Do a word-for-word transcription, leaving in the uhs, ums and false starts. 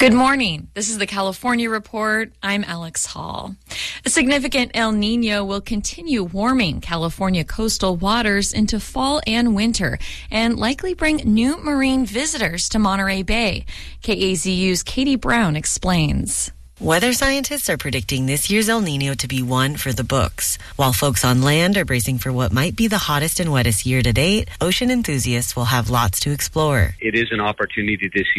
Good morning. This is the California Report. I'm Alex Hall. A significant El Nino will continue warming California coastal waters into fall and winter and likely bring new marine visitors to Monterey Bay. K A Z U's Katie Brown explains. Weather scientists are predicting this year's El Nino to be one for the books. While folks on land are bracing for what might be the hottest and wettest year to date, ocean enthusiasts will have lots to explore. It is an opportunity this